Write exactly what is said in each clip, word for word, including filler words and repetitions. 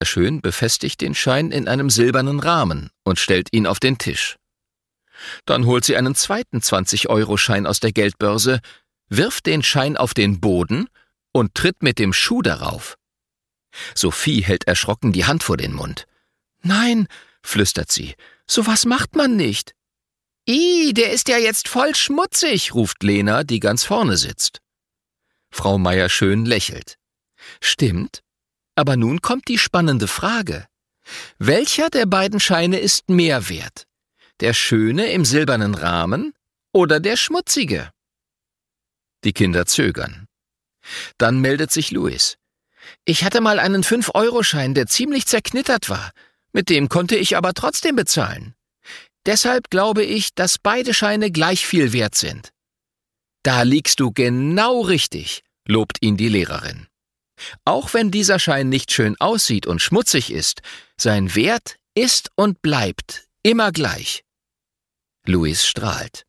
Schön befestigt den Schein in einem silbernen Rahmen und stellt ihn auf den Tisch. Dann holt sie einen zweiten zwanzig-Euro-Schein aus der Geldbörse, wirft den Schein auf den Boden und tritt mit dem Schuh darauf. Sophie hält erschrocken die Hand vor den Mund. »Nein«, flüstert sie, »sowas macht man nicht.« »Ih, der ist ja jetzt voll schmutzig«, ruft Lena, die ganz vorne sitzt. Frau Meier-Schön lächelt. »Stimmt, aber nun kommt die spannende Frage. Welcher der beiden Scheine ist mehr wert? Der schöne im silbernen Rahmen oder der schmutzige?« Die Kinder zögern. Dann meldet sich Louis. »Ich hatte mal einen fünf-Euro-Schein, der ziemlich zerknittert war. Mit dem konnte ich aber trotzdem bezahlen. Deshalb glaube ich, dass beide Scheine gleich viel wert sind.« »Da liegst du genau richtig«, lobt ihn die Lehrerin. »Auch wenn dieser Schein nicht schön aussieht und schmutzig ist, sein Wert ist und bleibt immer gleich.« Louis strahlt.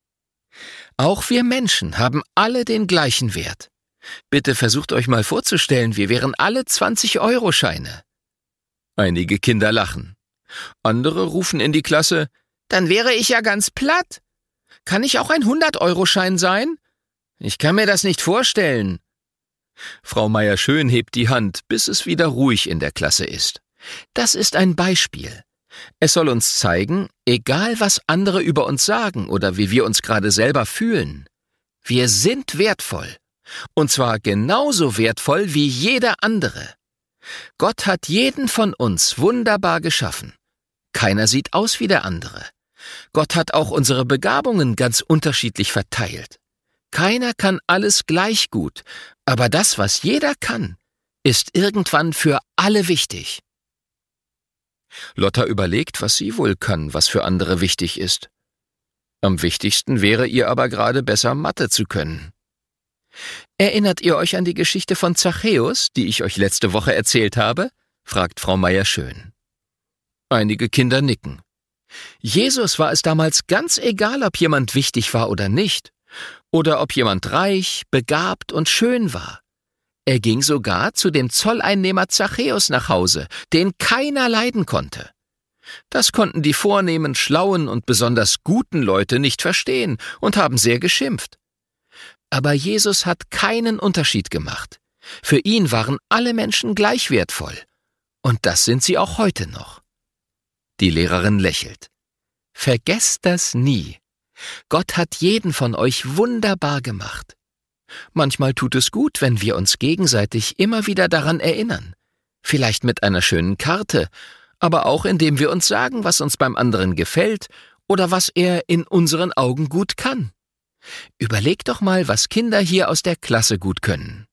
»Auch wir Menschen haben alle den gleichen Wert. Bitte versucht euch mal vorzustellen, wir wären alle zwanzig-Euro-Scheine.« Einige Kinder lachen. Andere rufen in die Klasse, »Dann wäre ich ja ganz platt. Kann ich auch ein hundert-Euro-Schein sein? Ich kann mir das nicht vorstellen.« Frau Meier-Schön hebt die Hand, bis es wieder ruhig in der Klasse ist. Das ist ein Beispiel. Es soll uns zeigen, egal was andere über uns sagen oder wie wir uns gerade selber fühlen, wir sind wertvoll. Und zwar genauso wertvoll wie jeder andere. Gott hat jeden von uns wunderbar geschaffen. Keiner sieht aus wie der andere. Gott hat auch unsere Begabungen ganz unterschiedlich verteilt. Keiner kann alles gleich gut, aber das, was jeder kann, ist irgendwann für alle wichtig. Lotta überlegt, was sie wohl kann, was für andere wichtig ist. Am wichtigsten wäre ihr aber gerade besser Mathe zu können. »Erinnert ihr euch an die Geschichte von Zachäus, die ich euch letzte Woche erzählt habe?« fragt Frau Meier-Schön. Einige Kinder nicken. Jesus war es damals ganz egal, ob jemand wichtig war oder nicht, oder ob jemand reich, begabt und schön war. Er ging sogar zu dem Zolleinnehmer Zachäus nach Hause, den keiner leiden konnte. Das konnten die vornehmen, schlauen und besonders guten Leute nicht verstehen und haben sehr geschimpft. Aber Jesus hat keinen Unterschied gemacht. Für ihn waren alle Menschen gleich wertvoll. Und das sind sie auch heute noch. Die Lehrerin lächelt. Vergesst das nie. Gott hat jeden von euch wunderbar gemacht. Manchmal tut es gut, wenn wir uns gegenseitig immer wieder daran erinnern. Vielleicht mit einer schönen Karte, aber auch indem wir uns sagen, was uns beim anderen gefällt oder was er in unseren Augen gut kann. Überlegt doch mal, was Kinder hier aus der Klasse gut können.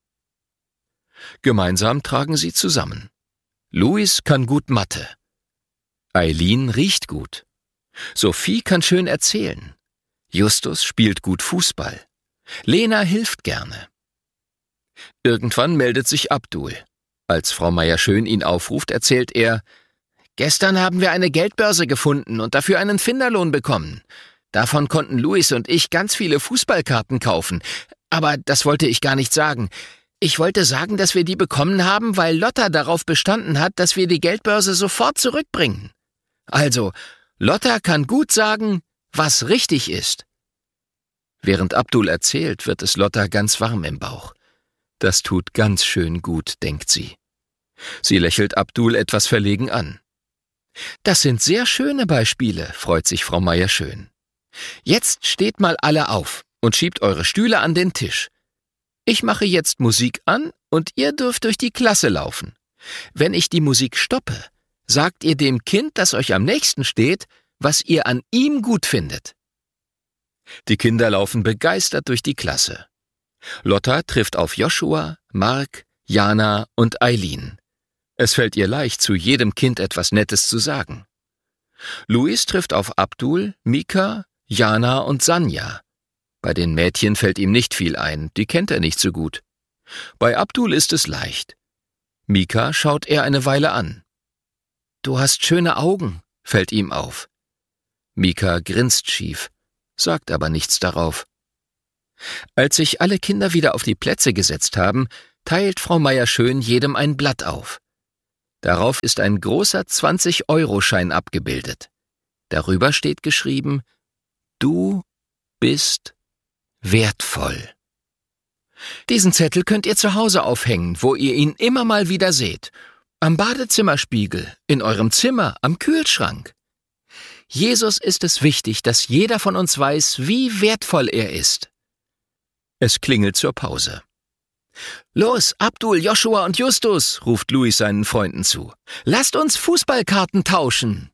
Gemeinsam tragen sie zusammen. Louis kann gut Mathe. Eileen riecht gut. Sophie kann schön erzählen. Justus spielt gut Fußball. Lena hilft gerne. Irgendwann meldet sich Abdul. Als Frau Meier-Schön ihn aufruft, erzählt er, »Gestern haben wir eine Geldbörse gefunden und dafür einen Finderlohn bekommen. Davon konnten Louis und ich ganz viele Fußballkarten kaufen. Aber das wollte ich gar nicht sagen. Ich wollte sagen, dass wir die bekommen haben, weil Lotta darauf bestanden hat, dass wir die Geldbörse sofort zurückbringen. Also, Lotta kann gut sagen, was richtig ist.« Während Abdul erzählt, wird es Lotta ganz warm im Bauch. Das tut ganz schön gut, denkt sie. Sie lächelt Abdul etwas verlegen an. »Das sind sehr schöne Beispiele«, freut sich Frau Meier-Schön. »Jetzt steht mal alle auf und schiebt eure Stühle an den Tisch. Ich mache jetzt Musik an und ihr dürft durch die Klasse laufen. Wenn ich die Musik stoppe, sagt ihr dem Kind, das euch am nächsten steht, was ihr an ihm gut findet.« Die Kinder laufen begeistert durch die Klasse. Lotta trifft auf Joshua, Mark, Jana und Eileen. Es fällt ihr leicht, zu jedem Kind etwas Nettes zu sagen. Louis trifft auf Abdul, Mika, Jana und Sanja. Bei den Mädchen fällt ihm nicht viel ein, die kennt er nicht so gut. Bei Abdul ist es leicht. Mika schaut er eine Weile an. »Du hast schöne Augen«, fällt ihm auf. Mika grinst schief, sagt aber nichts darauf. Als sich alle Kinder wieder auf die Plätze gesetzt haben, teilt Frau Meier-Schön jedem ein Blatt auf. Darauf ist ein großer zwanzig-Euro-Schein abgebildet. Darüber steht geschrieben: Du bist wertvoll. Diesen Zettel könnt ihr zu Hause aufhängen, wo ihr ihn immer mal wieder seht. Am Badezimmerspiegel, in eurem Zimmer, am Kühlschrank. Jesus ist es wichtig, dass jeder von uns weiß, wie wertvoll er ist. Es klingelt zur Pause. »Los, Abdul, Joshua und Justus«, ruft Louis seinen Freunden zu. »Lasst uns Fußballkarten tauschen!«